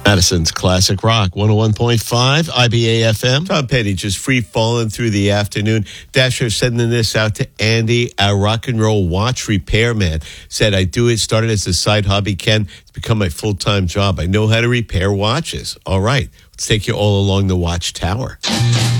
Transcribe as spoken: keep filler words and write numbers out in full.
Madison's Classic Rock, one oh one point five, I B A F M. Tom Petty just free falling through the afternoon. Dasher sending this out to Andy, our rock and roll watch repairman. Said, I do it, started as a side hobby, Ken. It's become my full-time job. I know how to repair watches. All right, let's take you all along the watchtower.